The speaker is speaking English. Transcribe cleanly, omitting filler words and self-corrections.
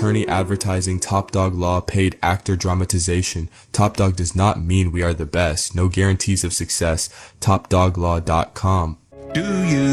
attorney advertising Top Dog Law paid actor dramatization. Top Dog does not mean we are the best. No guarantees of success. TopDogLaw.com. Do you